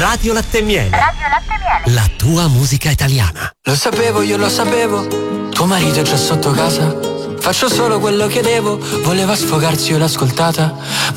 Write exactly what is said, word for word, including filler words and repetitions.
Radio Latte e Miele. Radio Latte e Miele. La tua musica italiana. Lo sapevo, io lo sapevo. Tuo marito è già sotto casa. Faccio solo quello che devo. Voleva sfogarsi, io l'ho ascoltata.